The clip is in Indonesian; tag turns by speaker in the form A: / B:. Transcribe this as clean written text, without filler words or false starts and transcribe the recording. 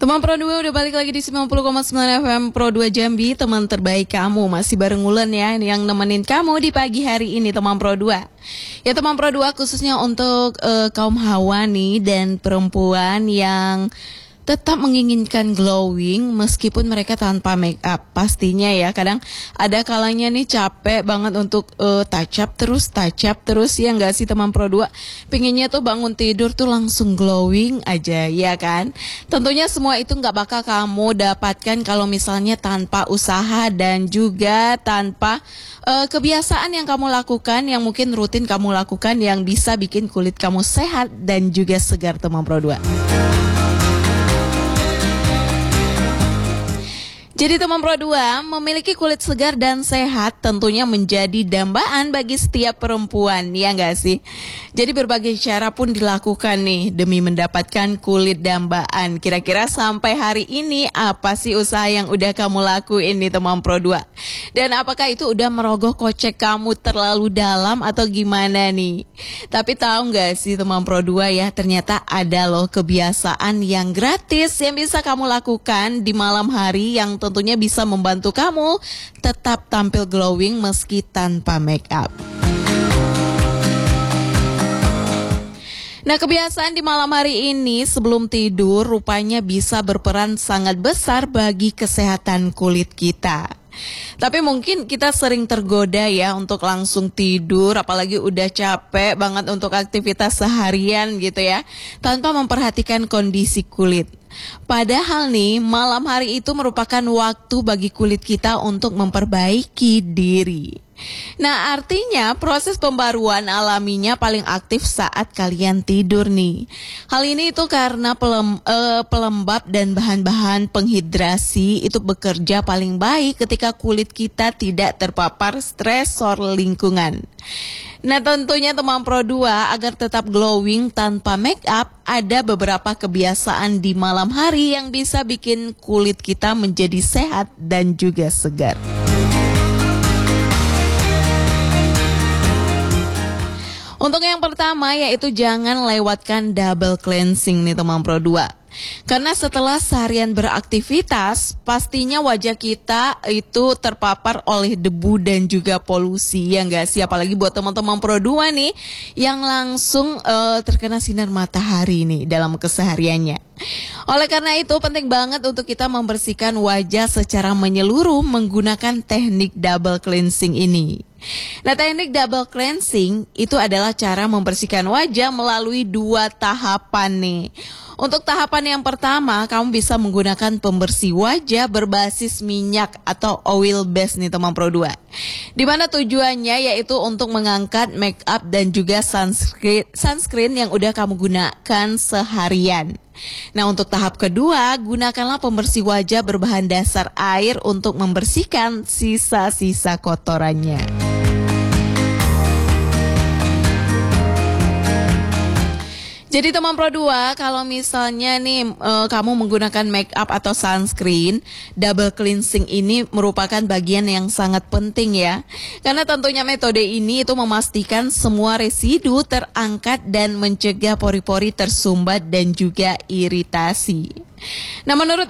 A: Teman Pro 2 udah balik lagi di 90,9 FM Pro 2 Jambi. Teman terbaik kamu masih bareng Wulan ya, yang nemenin kamu di pagi hari ini teman Pro 2. Ya teman Pro 2 khususnya untuk kaum hawa nih dan perempuan yang tetap menginginkan glowing meskipun mereka tanpa make up. Pastinya ya, kadang ada kalanya nih capek banget untuk touch up terus ya nggak sih teman Pro 2? Pinginnya tuh bangun tidur tuh langsung glowing aja ya kan? Tentunya semua itu nggak bakal kamu dapatkan kalau misalnya tanpa usaha dan juga tanpa kebiasaan yang kamu lakukan, yang mungkin rutin kamu lakukan, yang bisa bikin kulit kamu sehat dan juga segar teman Pro 2. Jadi teman Pro 2, memiliki kulit segar dan sehat tentunya menjadi dambaan bagi setiap perempuan, ya nggak sih? Jadi berbagai cara pun dilakukan nih demi mendapatkan kulit dambaan. Kira-kira sampai hari ini apa sih usaha yang udah kamu lakuin nih teman Pro 2? Dan apakah itu udah merogoh kocek kamu terlalu dalam atau gimana nih? Tapi tahu nggak sih teman Pro 2 ya, ternyata ada loh kebiasaan yang gratis yang bisa kamu lakukan di malam hari yang tentunya bisa membantu kamu tetap tampil glowing meski tanpa make up. Nah, kebiasaan di malam hari ini sebelum tidur rupanya bisa berperan sangat besar bagi kesehatan kulit kita. Tapi mungkin kita sering tergoda ya untuk langsung tidur, apalagi udah capek banget untuk aktivitas seharian gitu ya, tanpa memperhatikan kondisi kulit. Padahal nih, malam hari itu merupakan waktu bagi kulit kita untuk memperbaiki diri. Nah, artinya proses pembaruan alaminya paling aktif saat kalian tidur nih. Hal ini itu karena pelembab dan bahan-bahan penghidrasi itu bekerja paling baik ketika kulit kita tidak terpapar stresor lingkungan. Nah, tentunya teman Pro 2 agar tetap glowing tanpa make up, ada beberapa kebiasaan di malam hari yang bisa bikin kulit kita menjadi sehat dan juga segar. Untuk yang pertama yaitu jangan lewatkan double cleansing nih teman Pro 2. Karena setelah seharian beraktivitas, pastinya wajah kita itu terpapar oleh debu dan juga polusi, ya nggak sih? Apalagi buat teman-teman Pro 2 nih yang langsung terkena sinar matahari nih dalam kesehariannya. Oleh karena itu penting banget untuk kita membersihkan wajah secara menyeluruh menggunakan teknik double cleansing ini. Nah, teknik double cleansing itu adalah cara membersihkan wajah melalui 2 tahapan nih. Untuk tahapan yang pertama, kamu bisa menggunakan pembersih wajah berbasis minyak atau oil base nih teman Pro 2. Di mana tujuannya yaitu untuk mengangkat make up dan juga sunscreen yang udah kamu gunakan seharian. Nah, untuk tahap kedua, gunakanlah pembersih wajah berbahan dasar air untuk membersihkan sisa-sisa kotorannya. Jadi teman Pro 2, kalau misalnya nih kamu menggunakan make up atau sunscreen, double cleansing ini merupakan bagian yang sangat penting ya. Karena tentunya metode ini itu memastikan semua residu terangkat dan mencegah pori-pori tersumbat dan juga iritasi. Nah, menurut